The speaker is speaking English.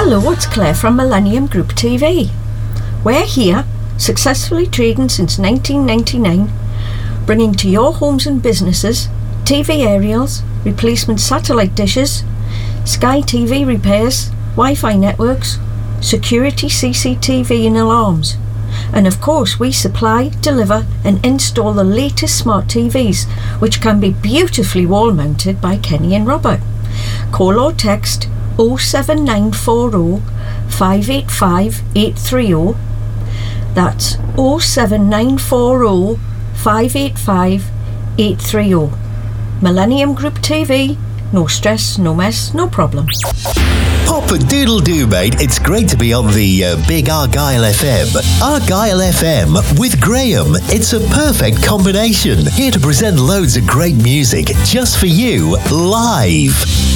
Hello, it's Claire from Millennium Group TV. We're here, successfully trading since 1999, bringing to your homes and businesses TV aerials, replacement satellite dishes, Sky TV repairs, Wi-Fi networks, security CCTV and alarms. And of course we supply, deliver and install the latest smart TVs, which can be beautifully wall mounted by Kenny and Robert. Call or text 07940 585 830. That's 07940 585 830. Millennium Group TV. No stress, no mess, no problem. Pop a doodle-doo, mate. It's great to be on the big Argyle FM. Argyle FM with Graham. It's a perfect combination. Here to present loads of great music just for you, live.